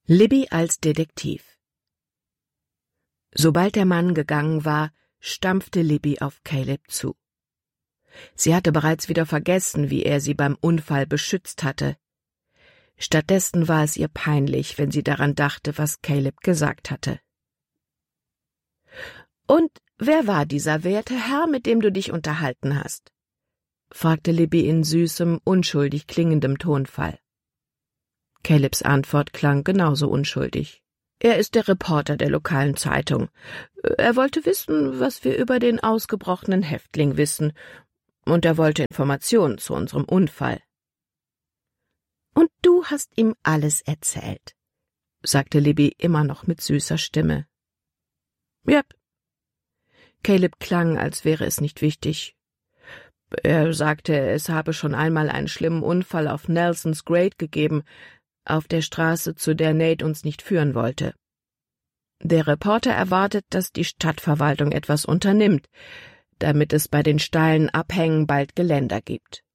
Libby als Detektiv. Sobald der Mann gegangen war, stampfte Libby auf Caleb zu. Sie hatte bereits wieder vergessen, wie er sie beim Unfall beschützt hatte. Stattdessen war es ihr peinlich, wenn sie daran dachte, was Caleb gesagt hatte. »Und wer war dieser werte Herr, mit dem du dich unterhalten hast?« fragte Libby in süßem, unschuldig klingendem Tonfall. Calebs Antwort klang genauso unschuldig. »Er ist der Reporter der lokalen Zeitung. Er wollte wissen, was wir über den ausgebrochenen Häftling wissen, und er wollte Informationen zu unserem Unfall.« »Und du hast ihm alles erzählt«, sagte Libby immer noch mit süßer Stimme. »Jep.« Caleb klang, als wäre es nicht wichtig. Er sagte, es habe schon einmal einen schlimmen Unfall auf Nelson's Grade gegeben, auf der Straße, zu der Nate uns nicht führen wollte. Der Reporter erwartet, dass die Stadtverwaltung etwas unternimmt, damit es bei den steilen Abhängen bald Geländer gibt.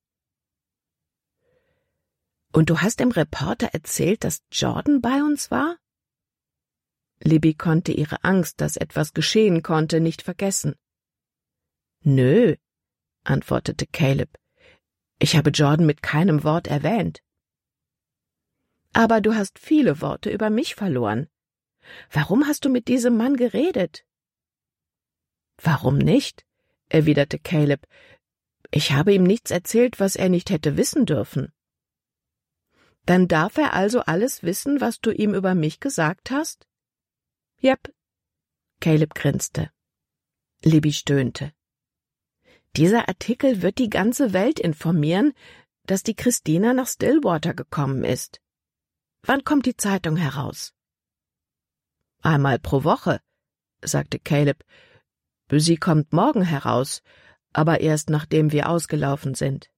»Und du hast dem Reporter erzählt, dass Jordan bei uns war?« Libby konnte ihre Angst, dass etwas geschehen konnte, nicht vergessen. »Nö«, antwortete Caleb. »Ich habe Jordan mit keinem Wort erwähnt.« »Aber du hast viele Worte über mich verloren. Warum hast du mit diesem Mann geredet?« »Warum nicht?«, erwiderte Caleb. »Ich habe ihm nichts erzählt, was er nicht hätte wissen dürfen.« »Dann darf er also alles wissen, was du ihm über mich gesagt hast?« »Jep.« Caleb grinste. Libby stöhnte. »Dieser Artikel wird die ganze Welt informieren, dass die Christina nach Stillwater gekommen ist. Wann kommt die Zeitung heraus?« »Einmal pro Woche«, sagte Caleb. »Sie kommt morgen heraus, aber erst nachdem wir ausgelaufen sind.«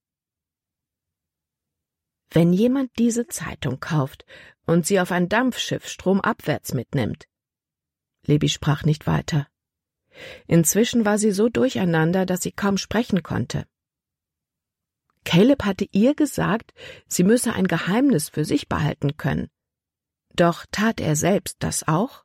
»Wenn jemand diese Zeitung kauft und sie auf ein Dampfschiff stromabwärts mitnimmt«, Libby sprach nicht weiter. Inzwischen war sie so durcheinander, dass sie kaum sprechen konnte. Caleb hatte ihr gesagt, sie müsse ein Geheimnis für sich behalten können. Doch tat er selbst das auch?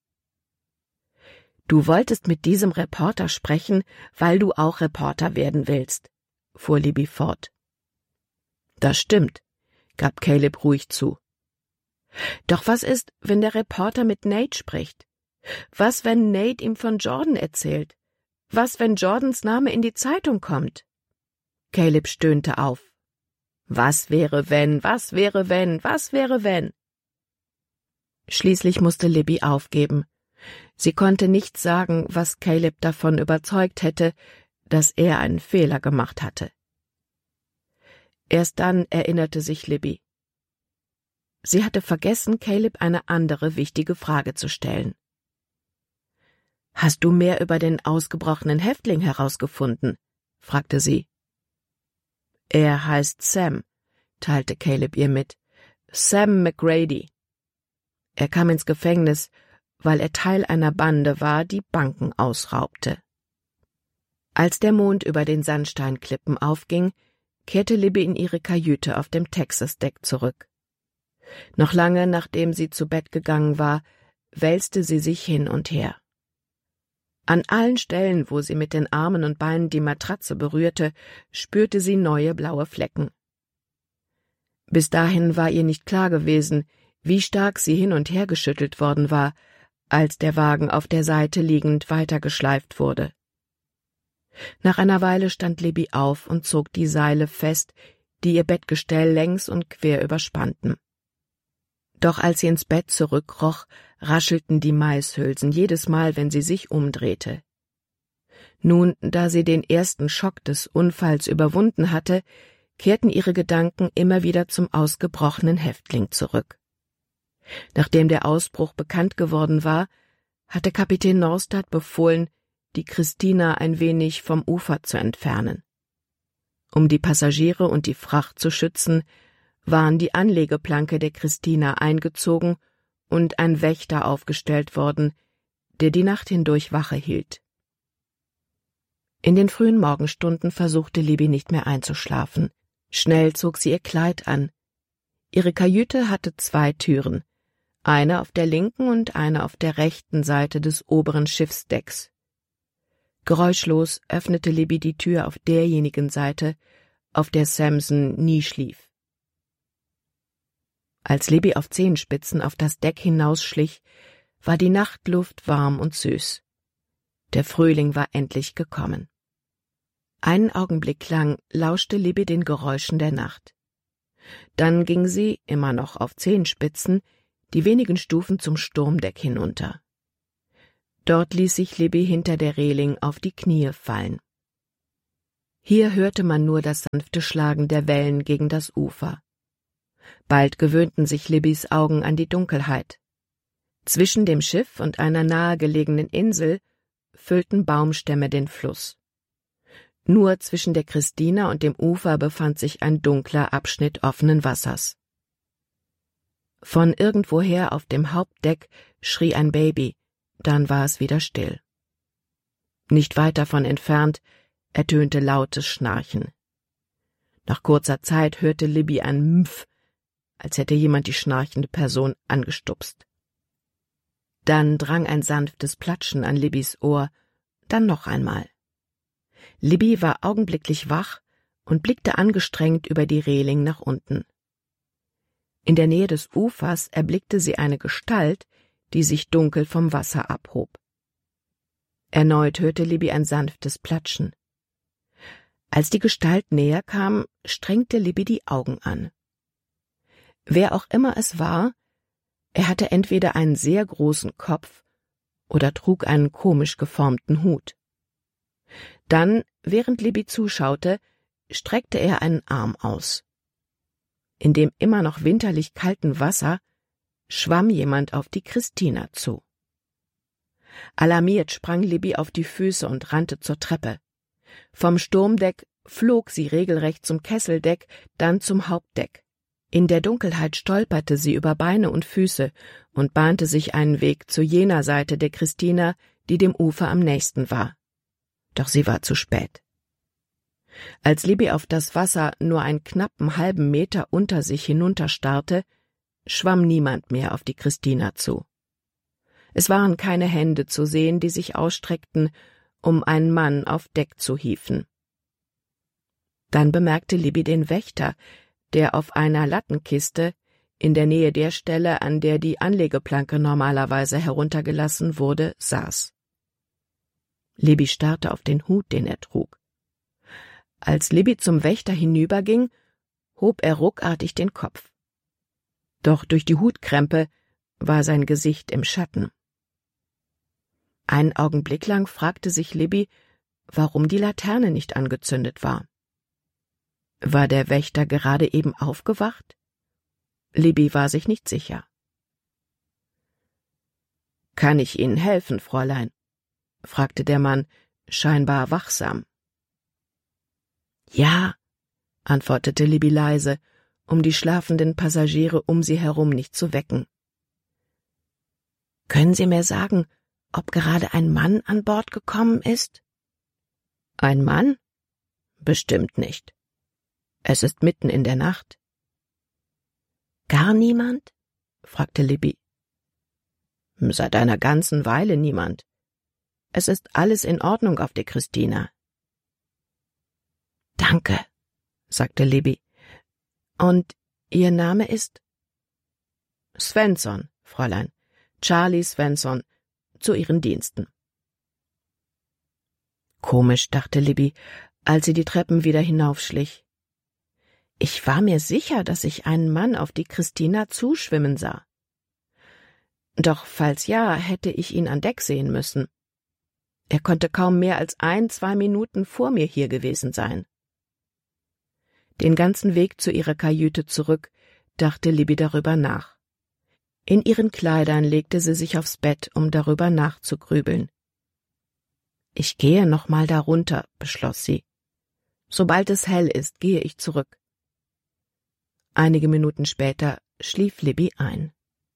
»Du wolltest mit diesem Reporter sprechen, weil du auch Reporter werden willst«, fuhr Libby fort. »Das stimmt«, gab Caleb ruhig zu. »Doch was ist, wenn der Reporter mit Nate spricht? Was, wenn Nate ihm von Jordan erzählt? Was, wenn Jordans Name in die Zeitung kommt?« Caleb stöhnte auf. Was wäre, wenn, was wäre, wenn, was wäre, wenn? Schließlich musste Libby aufgeben. Sie konnte nicht sagen, was Caleb davon überzeugt hätte, dass er einen Fehler gemacht hatte. Erst dann erinnerte sich Libby. Sie hatte vergessen, Caleb eine andere wichtige Frage zu stellen. »Hast du mehr über den ausgebrochenen Häftling herausgefunden?« fragte sie. »Er heißt Sam«, teilte Caleb ihr mit. »Sam McGrady. Er kam ins Gefängnis, weil er Teil einer Bande war, die Banken ausraubte.« Als der Mond über den Sandsteinklippen aufging, kehrte Libby in ihre Kajüte auf dem Texas-Deck zurück. Noch lange, nachdem sie zu Bett gegangen war, wälzte sie sich hin und her. An allen Stellen, wo sie mit den Armen und Beinen die Matratze berührte, spürte sie neue blaue Flecken. Bis dahin war ihr nicht klar gewesen, wie stark sie hin und her geschüttelt worden war, als der Wagen auf der Seite liegend weitergeschleift wurde. Nach einer Weile stand Libby auf und zog die Seile fest, die ihr Bettgestell längs und quer überspannten. Doch als sie ins Bett zurückkroch, raschelten die Maishülsen jedes Mal, wenn sie sich umdrehte. Nun, da sie den ersten Schock des Unfalls überwunden hatte, kehrten ihre Gedanken immer wieder zum ausgebrochenen Häftling zurück. Nachdem der Ausbruch bekannt geworden war, hatte Kapitän Norstad befohlen, die Christina ein wenig vom Ufer zu entfernen. Um die Passagiere und die Fracht zu schützen, waren die Anlegeplanke der Christina eingezogen und ein Wächter aufgestellt worden, der die Nacht hindurch Wache hielt. In den frühen Morgenstunden versuchte Libby nicht mehr einzuschlafen. Schnell zog sie ihr Kleid an. Ihre Kajüte hatte 2 Türen, eine auf der linken und eine auf der rechten Seite des oberen Schiffsdecks. Geräuschlos öffnete Libby die Tür auf derjenigen Seite, auf der Samson nie schlief. Als Libby auf Zehenspitzen auf das Deck hinausschlich, war die Nachtluft warm und süß. Der Frühling war endlich gekommen. Einen Augenblick lang lauschte Libby den Geräuschen der Nacht. Dann ging sie, immer noch auf Zehenspitzen, die wenigen Stufen zum Sturmdeck hinunter. Dort ließ sich Libby hinter der Reling auf die Knie fallen. Hier hörte man nur das sanfte Schlagen der Wellen gegen das Ufer. Bald gewöhnten sich Libbys Augen an die Dunkelheit. Zwischen dem Schiff und einer nahegelegenen Insel füllten Baumstämme den Fluss. Nur zwischen der Christina und dem Ufer befand sich ein dunkler Abschnitt offenen Wassers. Von irgendwoher auf dem Hauptdeck schrie ein Baby, dann war es wieder still. Nicht weit davon entfernt ertönte lautes Schnarchen. Nach kurzer Zeit hörte Libby ein Mpf, als hätte jemand die schnarchende Person angestupst. Dann drang ein sanftes Platschen an Libbys Ohr, dann noch einmal. Libby war augenblicklich wach und blickte angestrengt über die Reling nach unten. In der Nähe des Ufers erblickte sie eine Gestalt, die sich dunkel vom Wasser abhob. Erneut hörte Libby ein sanftes Platschen. Als die Gestalt näher kam, strengte Libby die Augen an. Wer auch immer es war, er hatte entweder einen sehr großen Kopf oder trug einen komisch geformten Hut. Dann, während Libby zuschaute, streckte er einen Arm aus. In dem immer noch winterlich kalten Wasser schwamm jemand auf die Christina zu. Alarmiert sprang Libby auf die Füße und rannte zur Treppe. Vom Sturmdeck flog sie regelrecht zum Kesseldeck, dann zum Hauptdeck. In der Dunkelheit stolperte sie über Beine und Füße und bahnte sich einen Weg zu jener Seite der Christina, die dem Ufer am nächsten war. Doch sie war zu spät. Als Libby auf das Wasser nur einen knappen halben Meter unter sich hinunterstarrte, schwamm niemand mehr auf die Christina zu. Es waren keine Hände zu sehen, die sich ausstreckten, um einen Mann auf Deck zu hieven. Dann bemerkte Libby den Wächter, der auf einer Lattenkiste, in der Nähe der Stelle, an der die Anlegeplanke normalerweise heruntergelassen wurde, saß. Libby starrte auf den Hut, den er trug. Als Libby zum Wächter hinüberging, hob er ruckartig den Kopf. Doch durch die Hutkrempe war sein Gesicht im Schatten. Einen Augenblick lang fragte sich Libby, warum die Laterne nicht angezündet war. War der Wächter gerade eben aufgewacht? Libby war sich nicht sicher. »Kann ich Ihnen helfen, Fräulein?« fragte der Mann, scheinbar wachsam. »Ja«, antwortete Libby leise, um die schlafenden Passagiere um sie herum nicht zu wecken. »Können Sie mir sagen, ob gerade ein Mann an Bord gekommen ist?« »Ein Mann? Bestimmt nicht. Es ist mitten in der Nacht.« »Gar niemand?« fragte Libby. »Seit einer ganzen Weile niemand. Es ist alles in Ordnung auf der Christina.« »Danke«, sagte Libby. »Und Ihr Name ist?« »Svensson, Fräulein. Charlie Svensson, zu Ihren Diensten.« Komisch, dachte Libby, als sie die Treppen wieder hinaufschlich. Ich war mir sicher, dass ich einen Mann auf die Christina zuschwimmen sah. Doch falls ja, hätte ich ihn an Deck sehen müssen. Er konnte kaum mehr als 1-2 Minuten vor mir hier gewesen sein. Den ganzen Weg zu ihrer Kajüte zurück dachte Libby darüber nach. In ihren Kleidern legte sie sich aufs Bett, um darüber nachzugrübeln. »Ich gehe noch mal darunter«, beschloss sie. »Sobald es hell ist, gehe ich zurück.« Einige Minuten später schlief Libby ein.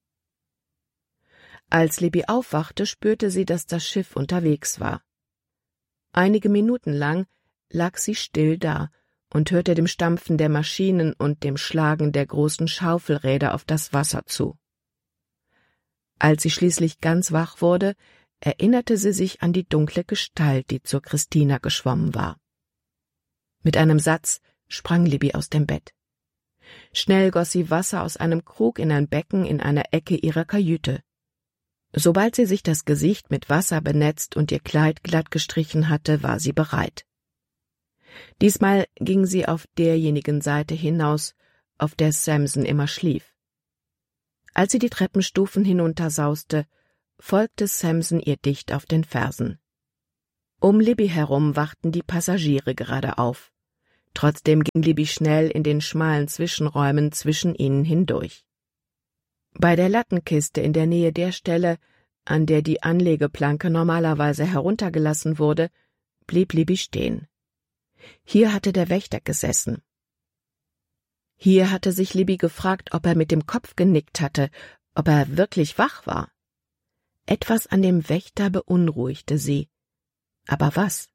Als Libby aufwachte, spürte sie, dass das Schiff unterwegs war. Einige Minuten lang lag sie still da und hörte dem Stampfen der Maschinen und dem Schlagen der großen Schaufelräder auf das Wasser zu. Als sie schließlich ganz wach wurde, erinnerte sie sich an die dunkle Gestalt, die zur Christina geschwommen war. Mit einem Satz sprang Libby aus dem Bett. Schnell goss sie Wasser aus einem Krug in ein Becken in einer Ecke ihrer Kajüte. Sobald sie sich das Gesicht mit Wasser benetzt und ihr Kleid glatt gestrichen hatte, war sie bereit. Diesmal ging sie auf derjenigen Seite hinaus, auf der Samson immer schlief. Als sie die Treppenstufen hinuntersauste, folgte Samson ihr dicht auf den Fersen. Um Libby herum wachten die Passagiere gerade auf. Trotzdem ging Libby schnell in den schmalen Zwischenräumen zwischen ihnen hindurch. Bei der Lattenkiste in der Nähe der Stelle, an der die Anlegeplanke normalerweise heruntergelassen wurde, blieb Libby stehen. Hier hatte der Wächter gesessen. Hier hatte sich Libby gefragt, ob er mit dem Kopf genickt hatte, ob er wirklich wach war. Etwas an dem Wächter beunruhigte sie. Aber was?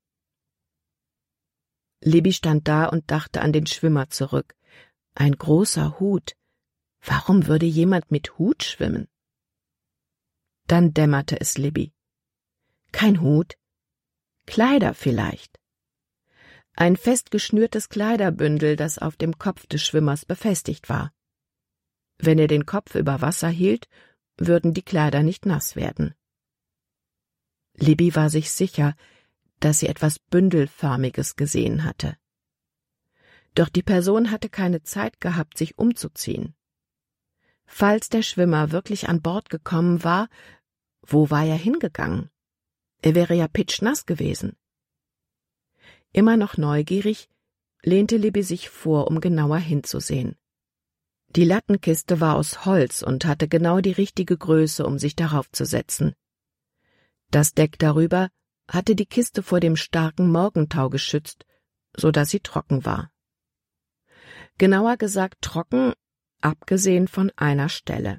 Libby stand da und dachte an den Schwimmer zurück. Ein großer Hut. Warum würde jemand mit Hut schwimmen? Dann dämmerte es Libby. Kein Hut? Kleider vielleicht. Ein fest geschnürtes Kleiderbündel, das auf dem Kopf des Schwimmers befestigt war. Wenn er den Kopf über Wasser hielt, würden die Kleider nicht nass werden. Libby war sich sicher, dass sie etwas Bündelförmiges gesehen hatte. Doch die Person hatte keine Zeit gehabt, sich umzuziehen. Falls der Schwimmer wirklich an Bord gekommen war, wo war er hingegangen? Er wäre ja pitschnass gewesen. Immer noch neugierig, lehnte Libby sich vor, um genauer hinzusehen. Die Lattenkiste war aus Holz und hatte genau die richtige Größe, um sich darauf zu setzen. Das Deck darüber hatte die Kiste vor dem starken Morgentau geschützt, so dass sie trocken war. Genauer gesagt trocken, abgesehen von einer Stelle.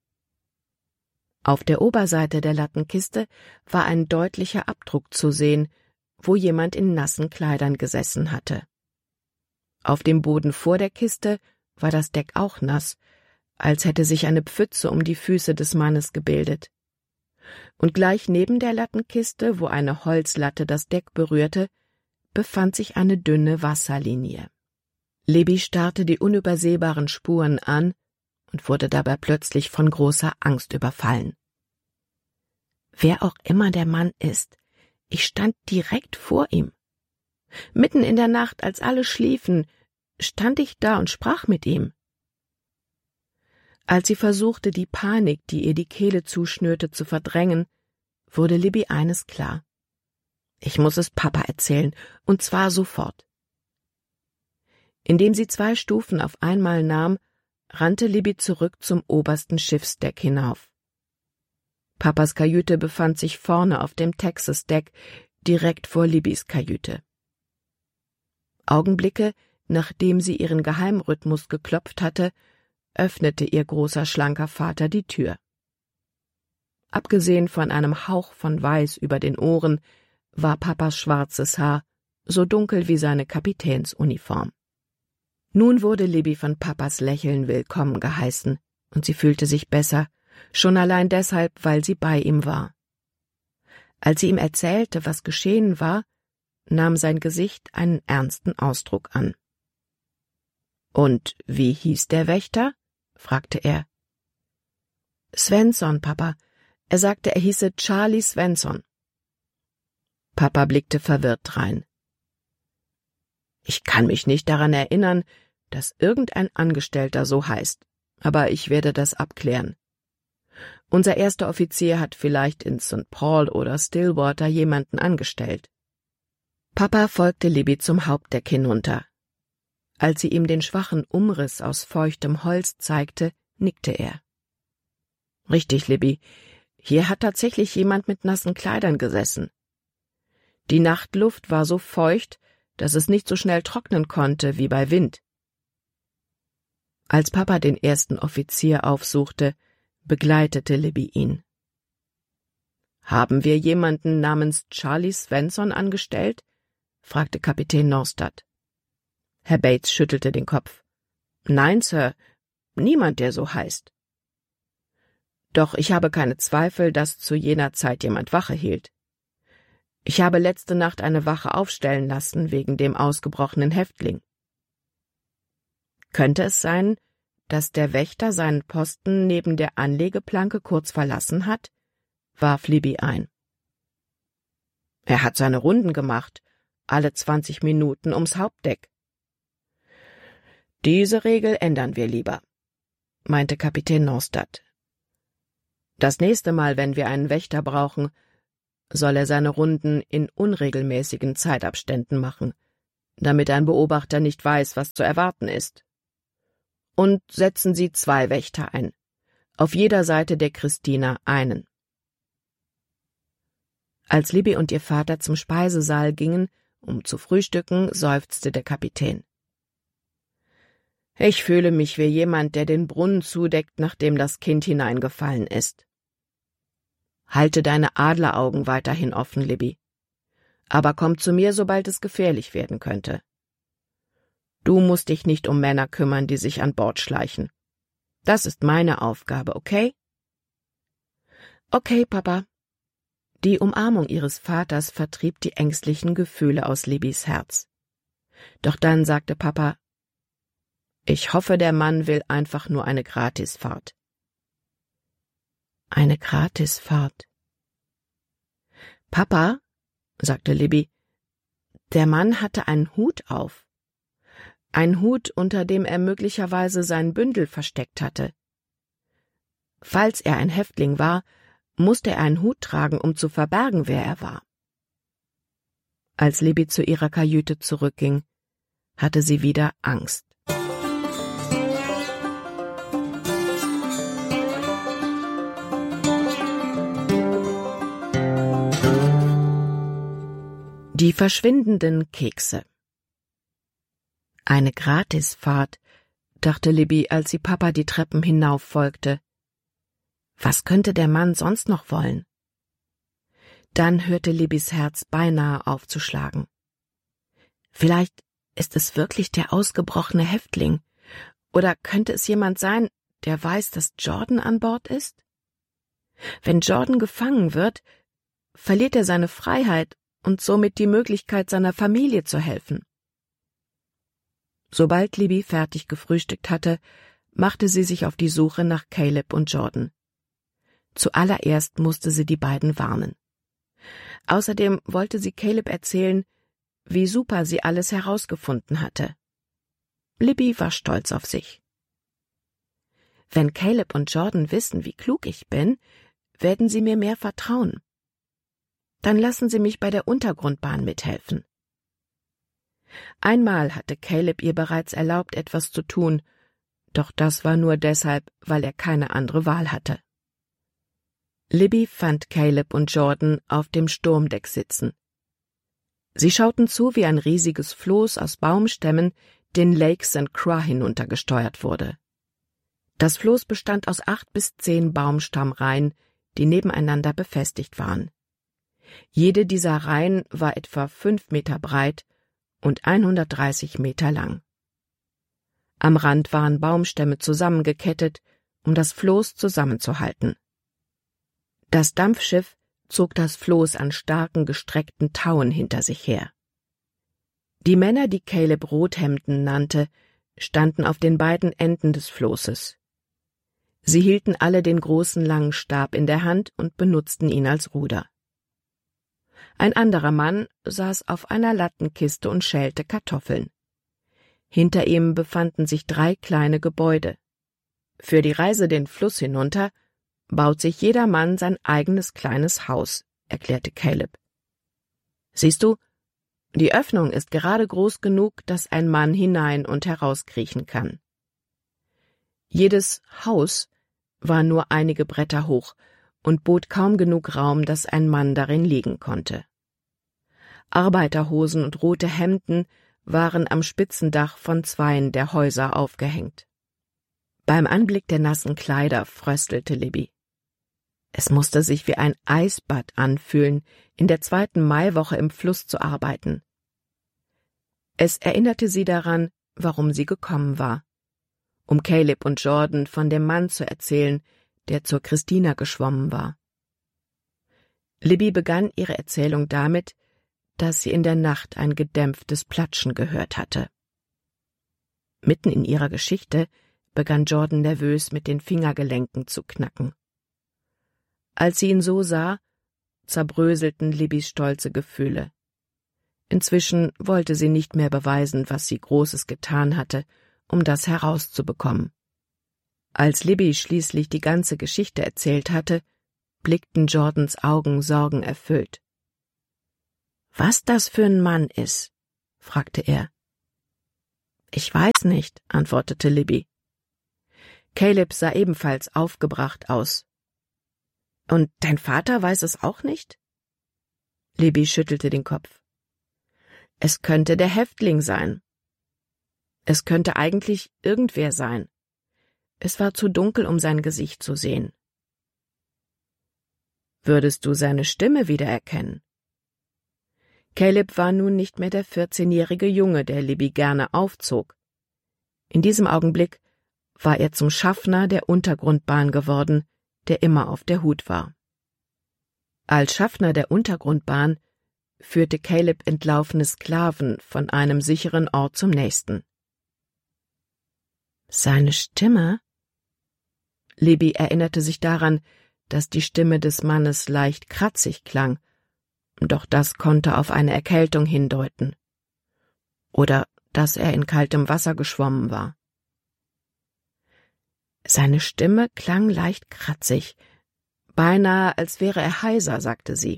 Auf der Oberseite der Lattenkiste war ein deutlicher Abdruck zu sehen, wo jemand in nassen Kleidern gesessen hatte. Auf dem Boden vor der Kiste war das Deck auch nass, als hätte sich eine Pfütze um die Füße des Mannes gebildet. Und gleich neben der Lattenkiste, wo eine Holzlatte das Deck berührte, befand sich eine dünne Wasserlinie. Libby starrte die unübersehbaren Spuren an und wurde dabei plötzlich von großer Angst überfallen. Wer auch immer der Mann ist, ich stand direkt vor ihm. Mitten in der Nacht, als alle schliefen, stand ich da und sprach mit ihm. Als sie versuchte, die Panik, die ihr die Kehle zuschnürte, zu verdrängen, wurde Libby eines klar. Ich muss es Papa erzählen, und zwar sofort. Indem sie 2 Stufen auf einmal nahm, rannte Libby zurück zum obersten Schiffsdeck hinauf. Papas Kajüte befand sich vorne auf dem Texas-Deck, direkt vor Libbys Kajüte. Augenblicke, nachdem sie ihren Geheimrhythmus geklopft hatte, öffnete ihr großer, schlanker Vater die Tür. Abgesehen von einem Hauch von Weiß über den Ohren war Papas schwarzes Haar so dunkel wie seine Kapitänsuniform. Nun wurde Libby von Papas Lächeln willkommen geheißen, und sie fühlte sich besser, schon allein deshalb, weil sie bei ihm war. Als sie ihm erzählte, was geschehen war, nahm sein Gesicht einen ernsten Ausdruck an. »Und wie hieß der Wächter?« fragte er. »Svensson, Papa. Er sagte, er hieße Charlie Svensson.« Papa blickte verwirrt drein. »Ich kann mich nicht daran erinnern, dass irgendein Angestellter so heißt, aber ich werde das abklären. Unser erster Offizier hat vielleicht in St. Paul oder Stillwater jemanden angestellt.« Papa folgte Libby zum Hauptdeck hinunter. Als sie ihm den schwachen Umriss aus feuchtem Holz zeigte, nickte er. »Richtig, Libby, hier hat tatsächlich jemand mit nassen Kleidern gesessen. Die Nachtluft war so feucht, dass es nicht so schnell trocknen konnte wie bei Wind.« Als Papa den ersten Offizier aufsuchte, begleitete Libby ihn. »Haben wir jemanden namens Charlie Svensson angestellt?« fragte Kapitän Norstad. Herr Bates schüttelte den Kopf. »Nein, Sir, niemand, der so heißt.« Doch ich habe keine Zweifel, dass zu jener Zeit jemand Wache hielt. Ich habe letzte Nacht eine Wache aufstellen lassen wegen dem ausgebrochenen Häftling. Könnte es sein, dass der Wächter seinen Posten neben der Anlegeplanke kurz verlassen hat? Warf Libby ein. Er hat seine Runden gemacht, alle 20 Minuten ums Hauptdeck. Diese Regel ändern wir lieber, meinte Kapitän Norstad. Das nächste Mal, wenn wir einen Wächter brauchen, soll er seine Runden in unregelmäßigen Zeitabständen machen, damit ein Beobachter nicht weiß, was zu erwarten ist. Und setzen Sie 2 Wächter ein, auf jeder Seite der Christina einen. Als Libby und ihr Vater zum Speisesaal gingen, um zu frühstücken, seufzte der Kapitän. Ich fühle mich wie jemand, der den Brunnen zudeckt, nachdem das Kind hineingefallen ist. Halte deine Adleraugen weiterhin offen, Libby. Aber komm zu mir, sobald es gefährlich werden könnte. Du musst dich nicht um Männer kümmern, die sich an Bord schleichen. Das ist meine Aufgabe, okay? Okay, Papa. Die Umarmung ihres Vaters vertrieb die ängstlichen Gefühle aus Libbys Herz. Doch dann sagte Papa, ich hoffe, der Mann will einfach nur eine Gratisfahrt. Eine Gratisfahrt. Papa, sagte Libby, der Mann hatte einen Hut auf. Ein Hut, unter dem er möglicherweise sein Bündel versteckt hatte. Falls er ein Häftling war, musste er einen Hut tragen, um zu verbergen, wer er war. Als Libby zu ihrer Kajüte zurückging, hatte sie wieder Angst. Die verschwindenden Kekse. Eine Gratisfahrt, dachte Libby, als sie Papa die Treppen hinauf folgte. Was könnte der Mann sonst noch wollen? Dann hörte Libbys Herz beinahe aufzuschlagen. Vielleicht ist es wirklich der ausgebrochene Häftling, oder könnte es jemand sein, der weiß, dass Jordan an Bord ist? Wenn Jordan gefangen wird, verliert er seine Freiheit und somit die Möglichkeit, seiner Familie zu helfen. Sobald Libby fertig gefrühstückt hatte, machte sie sich auf die Suche nach Caleb und Jordan. Zuallererst musste sie die beiden warnen. Außerdem wollte sie Caleb erzählen, wie super sie alles herausgefunden hatte. Libby war stolz auf sich. Wenn Caleb und Jordan wissen, wie klug ich bin, werden sie mir mehr vertrauen. Dann lassen sie mich bei der Untergrundbahn mithelfen. Einmal hatte Caleb ihr bereits erlaubt, etwas zu tun, doch das war nur deshalb, weil er keine andere Wahl hatte. Libby fand Caleb und Jordan auf dem Sturmdeck sitzen. Sie schauten zu, wie ein riesiges Floß aus Baumstämmen den Lake St. Croix hinuntergesteuert wurde. Das Floß bestand aus 8 bis 10 Baumstammreihen, die nebeneinander befestigt waren. Jede dieser Reihen war etwa 5 Meter breit und 130 Meter lang. Am Rand waren Baumstämme zusammengekettet, um das Floß zusammenzuhalten. Das Dampfschiff zog das Floß an starken, gestreckten Tauen hinter sich her. Die Männer, die Caleb Rothemden nannte, standen auf den beiden Enden des Floßes. Sie hielten alle den großen langen Stab in der Hand und benutzten ihn als Ruder. Ein anderer Mann saß auf einer Lattenkiste und schälte Kartoffeln. Hinter ihm befanden sich 3 kleine Gebäude. Für die Reise den Fluss hinunter baut sich jeder Mann sein eigenes kleines Haus, erklärte Caleb. Siehst du, die Öffnung ist gerade groß genug, dass ein Mann hinein und herauskriechen kann. Jedes Haus war nur einige Bretter hoch und bot kaum genug Raum, dass ein Mann darin liegen konnte. Arbeiterhosen und rote Hemden waren am Spitzendach von 2 der Häuser aufgehängt. Beim Anblick der nassen Kleider fröstelte Libby. Es musste sich wie ein Eisbad anfühlen, in der 2. Maiwoche im Fluss zu arbeiten. Es erinnerte sie daran, warum sie gekommen war, um Caleb und Jordan von dem Mann zu erzählen, der zur Christina geschwommen war. Libby begann ihre Erzählung damit, dass sie in der Nacht ein gedämpftes Platschen gehört hatte. Mitten in ihrer Geschichte begann Jordan nervös mit den Fingergelenken zu knacken. Als sie ihn so sah, zerbröselten Libbys stolze Gefühle. Inzwischen wollte sie nicht mehr beweisen, was sie Großes getan hatte, um das herauszubekommen. Als Libby schließlich die ganze Geschichte erzählt hatte, blickten Jordans Augen sorgenerfüllt. »Was das für ein Mann ist?« fragte er. »Ich weiß nicht«, antwortete Libby. Caleb sah ebenfalls aufgebracht aus. »Und dein Vater weiß es auch nicht?« Libby schüttelte den Kopf. »Es könnte der Häftling sein. Es könnte eigentlich irgendwer sein. Es war zu dunkel, um sein Gesicht zu sehen.« »Würdest du seine Stimme wiedererkennen?« Caleb war nun nicht mehr der 14-jährige Junge, der Libby gerne aufzog. In diesem Augenblick war er zum Schaffner der Untergrundbahn geworden, der immer auf der Hut war. Als Schaffner der Untergrundbahn führte Caleb entlaufene Sklaven von einem sicheren Ort zum nächsten. Seine Stimme? Libby erinnerte sich daran, dass die Stimme des Mannes leicht kratzig klang, doch das konnte auf eine Erkältung hindeuten. Oder dass er in kaltem Wasser geschwommen war. Seine Stimme klang leicht kratzig, beinahe als wäre er heiser, sagte sie.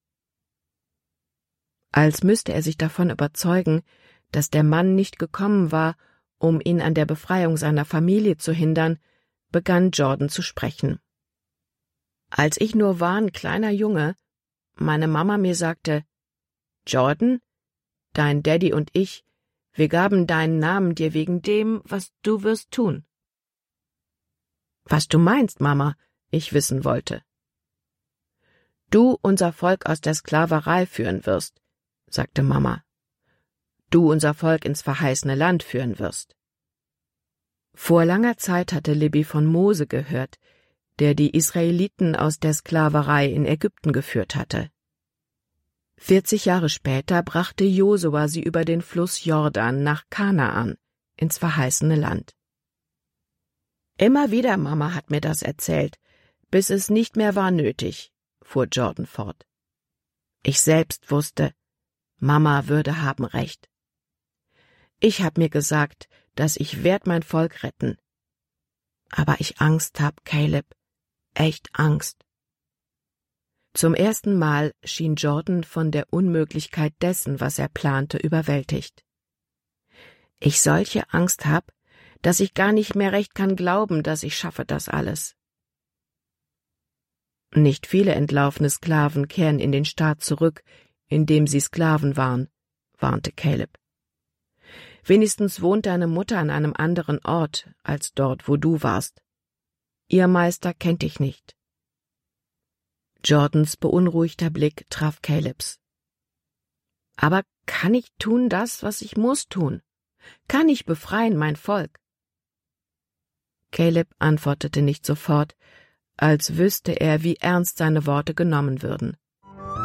Als müsste er sich davon überzeugen, dass der Mann nicht gekommen war, um ihn an der Befreiung seiner Familie zu hindern, begann Jordan zu sprechen. Als ich nur war, ein kleiner Junge, meine Mama mir sagte, »Jordan, dein Daddy und ich, wir gaben deinen Namen dir wegen dem, was du wirst tun.« »Was du meinst, Mama?« ich wissen wollte. »Du unser Volk aus der Sklaverei führen wirst«, sagte Mama. »Du unser Volk ins verheißene Land führen wirst.« Vor langer Zeit hatte Libby von Mose gehört, der die Israeliten aus der Sklaverei in Ägypten geführt hatte. 40 Jahre später brachte Josua sie über den Fluss Jordan nach Kanaan, ins verheißene Land. »Immer wieder, Mama hat mir das erzählt, bis es nicht mehr war nötig«, fuhr Jordan fort. Ich selbst wusste, Mama würde haben recht. Ich hab mir gesagt, dass ich werd mein Volk retten. Aber ich Angst hab, Caleb, echt Angst. Zum ersten Mal schien Jordan von der Unmöglichkeit dessen, was er plante, überwältigt. Ich solche Angst hab, dass ich gar nicht mehr recht kann glauben, dass ich schaffe das alles. Nicht viele entlaufene Sklaven kehren in den Staat zurück, in dem sie Sklaven waren, warnte Caleb. Wenigstens wohnt deine Mutter an einem anderen Ort als dort, wo du warst. Ihr Meister kennt dich nicht. Jordans beunruhigter Blick traf Calebs. Aber kann ich tun das, was ich muss tun? Kann ich befreien mein Volk? Caleb antwortete nicht sofort, als wüsste er, wie ernst seine Worte genommen würden.